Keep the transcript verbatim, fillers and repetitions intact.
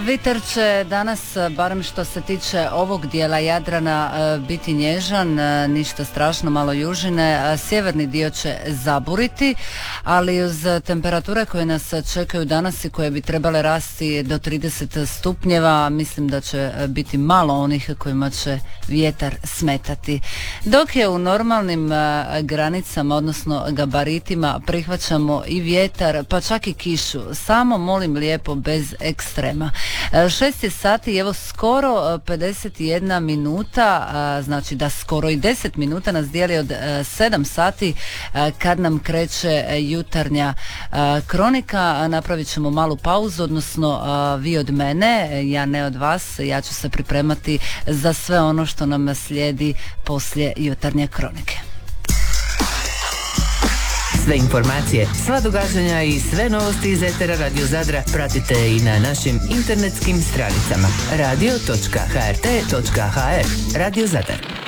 Vitar će danas, barem što se tiče ovog dijela Jadrana, biti nježan, ništa strašno, malo južine. Sjeverni dio će zaburiti, ali uz temperature koje nas čekaju danas i koje bi trebale rasti do trideset stupnjeva, mislim da će biti malo onih kojima će vjetar smetati. Dok je u normalnim granicama, odnosno gabaritima, prihvaćamo i vjetar, pa čak i kišu. Samo molim lijepo, bez ekstrema. Šest je sati i evo skoro pedeset jedna minuta, znači da skoro i deset minuta nas dijeli od sedam sati kad nam kreće jutarnja kronika. Napravit ćemo malu pauzu, odnosno vi od mene, ja ne od vas. Ja ću se pripremati za sve ono što nam slijedi poslije jutarnje kronike. Sve informacije, sva događanja i sve novosti iz etera Radio Zadra pratite i na našim internetskim stranicama radio točka h r t točka h r. Radio Zadar.